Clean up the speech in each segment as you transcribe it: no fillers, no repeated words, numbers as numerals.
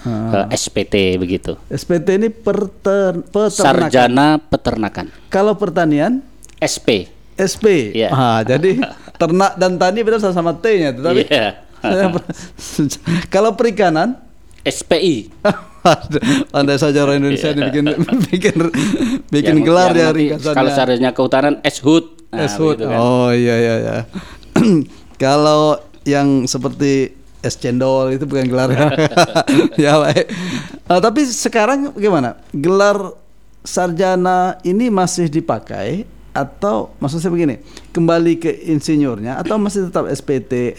SPT begitu. SPT ini peternakan. Sarjana Peternakan. Kalau pertanian SP. SP. Yeah. Jadi ternak dan tani benar sama T-nya, tetapi kalau perikanan SPI. Andai saja orang Indonesia bikin gelar ya ringkasannya. Kalau sarjana kehutanan SHUT. SHUT. Gitu kan. Oh iya. Kalau yang seperti es cendol itu bukan gelar ya. Ya baik. Tapi sekarang gimana? Gelar sarjana ini masih dipakai atau maksud saya begini, kembali ke insinyurnya atau masih tetap SPT,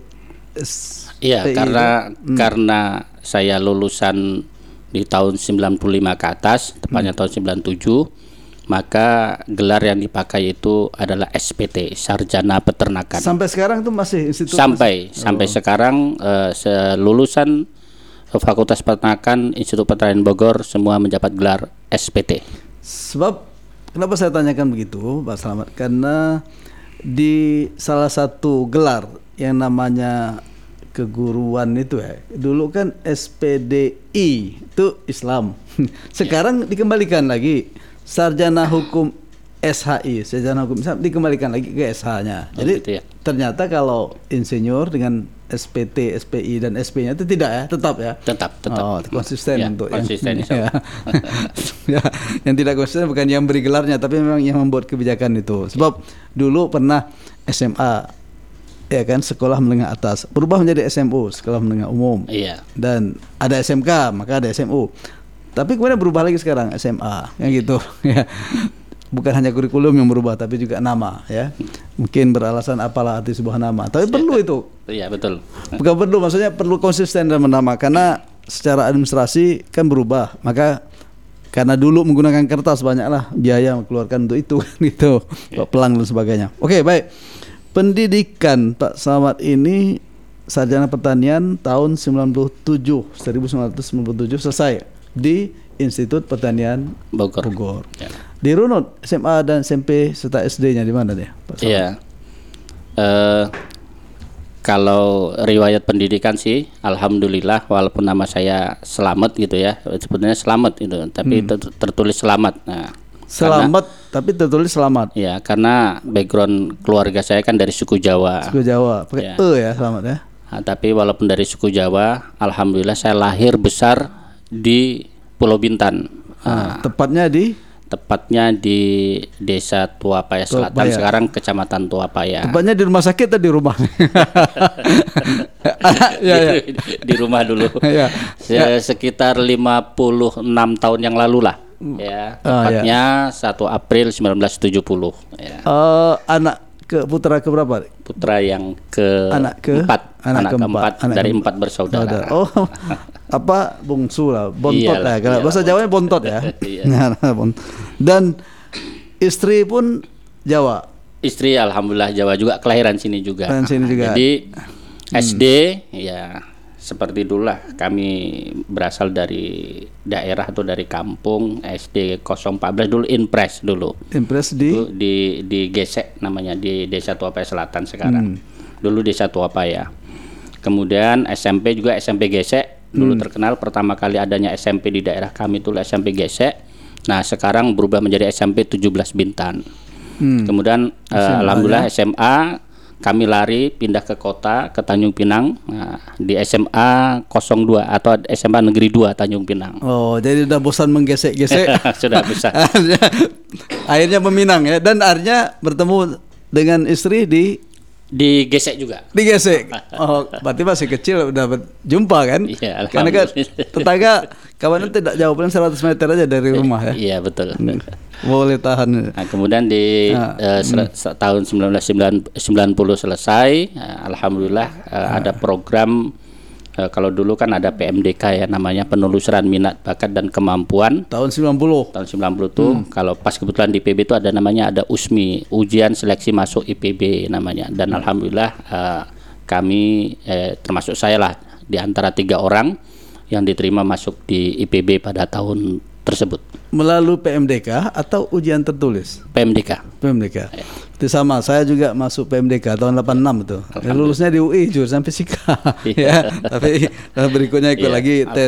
Iya, karena saya lulusan di tahun 95 ke atas, tepatnya tahun 97, maka gelar yang dipakai itu adalah SPT, Sarjana Peternakan. Sampai sekarang itu masih institut? Sampai sekarang lulusan Fakultas Peternakan Institut Pertanian Bogor semua mendapat gelar SPT. Sebab kenapa saya tanyakan begitu, Pak Slamet? Karena di salah satu gelar yang namanya keguruan itu dulu kan SPDI itu Islam. Sekarang dikembalikan lagi sarjana hukum SHI, sarjana hukum Islam dikembalikan lagi ke SH-nya. Jadi gitu ya. Ternyata kalau insinyur dengan SPT, SPI dan SP-nya itu tidak ya, tetap ya. Tetap. Oh, konsisten ya, untuk konsisten yang ya, yang tidak konsisten bukan yang beri gelarnya, tapi memang yang membuat kebijakan itu. Sebab dulu pernah SMA, ya kan, sekolah menengah atas berubah menjadi SMU, sekolah menengah umum. Iya. Dan ada SMK, maka ada SMU. Tapi kemudian berubah lagi sekarang SMA, yang gitu. Ya. Bukan hanya kurikulum yang berubah, tapi juga nama, ya. Mungkin beralasan apalah arti sebuah nama. Tapi perlu itu. Iya, betul. Bukan perlu, maksudnya perlu konsisten dalam nama, karena secara administrasi kan berubah. Maka karena dulu menggunakan kertas banyaklah biaya mengeluarkan untuk itu, gitu, pelang dan sebagainya. Oke, baik. Pendidikan Pak Slamet ini sarjana pertanian tahun 1997 selesai di Institut Pertanian Bogor. Ya. Di runut SMA dan SMP serta SD-nya di mana deh, Pak Slamet? Iya. Kalau riwayat pendidikan sih, alhamdulillah, walaupun nama saya Slamet gitu ya, sebenarnya Slamet itu, tapi tertulis Selamat. Nah, Selamat, tapi tertulis Selamat. Ya, karena background keluarga saya kan dari suku Jawa. Suku Jawa, pakai ya Selamat ya. Nah, tapi walaupun dari suku Jawa, alhamdulillah saya lahir besar di Pulau Bintan. Tepatnya di Desa Tuapaya Selatan, sekarang Kecamatan Tuapaya. Tepatnya di rumah sakit atau di rumah? Di rumah dulu. Sekitar 56 tahun yang lalu lah. Ya, tepatnya 1 April 1970. Ya. Anak putra ke berapa? Putra yang keempat. Anak keempat dari 4 bersaudara. Oh, apa bungsu lah, bontot lah. Kalau bahasa Jawanya bontot ya. Dan istri pun Jawa. Istri alhamdulillah Jawa juga, kelahiran sini juga. Jadi SD ya seperti itulah, kami berasal dari daerah atau dari kampung. SD 014 dulu Impres dulu. Impres di Gesek namanya, di Desa Tuapaya Selatan sekarang. Dulu Desa Tuapaya. Kemudian SMP juga SMP Gesek. Dulu terkenal pertama kali adanya SMP di daerah kami itu SMP Gesek. Nah, sekarang berubah menjadi SMP 17 Bintan. Kemudian alhamdulillah SMA kami lari pindah ke kota, ke Tanjung Pinang, di SMA 02 atau SMA Negeri 2 Tanjung Pinang. Oh, jadi udah bosan menggesek-gesek. Sudah bosan. Akhirnya meminang ya, dan akhirnya bertemu dengan istri di Gesek juga. Di Gesek. Oh, berarti masih kecil udah berjumpa kan? Iya, karena kan tetangga kawannya tidak jauh, paling 100 meter aja dari rumah ya. Iya, betul. Boleh tahan. Nah, kemudian di tahun 1990 selesai, alhamdulillah ada program. Kalau dulu kan ada PMDK ya, namanya penelusuran minat bakat dan kemampuan. Tahun 90 tuh, kalau pas kebetulan di IPB itu ada namanya ada USMI, ujian seleksi masuk IPB namanya. Dan alhamdulillah kami termasuk saya lah di antara 3 orang yang diterima masuk di IPB pada tahun tersebut. Melalui PMDK atau ujian tertulis? PMDK. Ya. Itu sama, saya juga masuk PMDK tahun 86 itu. Lulusnya di UI jurusan fisika. Ya, tapi berikutnya ikut lagi tes